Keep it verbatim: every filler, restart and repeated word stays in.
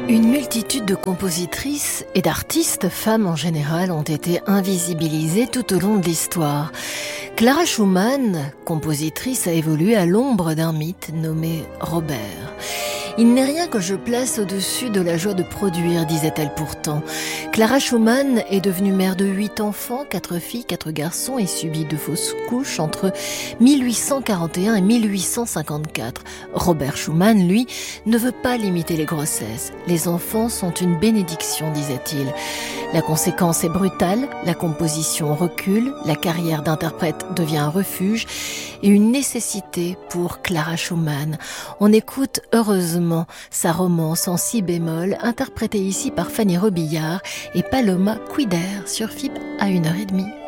Une multitude de compositrices et d'artistes, femmes en général, ont été invisibilisées tout au long de l'histoire. Clara Schumann, compositrice, a évolué à l'ombre d'un mythe nommé Robert. Il n'est rien que je place au-dessus de la joie de produire, disait-elle pourtant. Clara Schumann est devenue mère de huit enfants, quatre filles, quatre garçons, et subit de fausses couches entre mille huit cent quarante et un et mille huit cent cinquante-quatre. Robert Schumann, lui, ne veut pas limiter les grossesses. Les enfants sont une bénédiction, disait-il. La conséquence est brutale, la composition recule, la carrière d'interprète devient un refuge et une nécessité pour Clara Schumann. On écoute heureusement sa romance en si bémol, interprétée ici par Fanny Robillard et Paloma Quider sur F I B à une heure trente.